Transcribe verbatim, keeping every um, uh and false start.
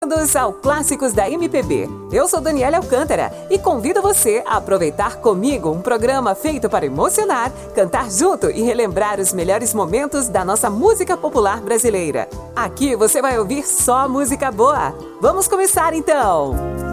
Bem-vindos ao Clássicos da M P B. Eu sou Daniela Alcântara e convido você a aproveitar comigo um programa feito para emocionar, cantar junto e relembrar os melhores momentos da nossa música popular brasileira. Aqui você vai ouvir só música boa. Vamos começar então!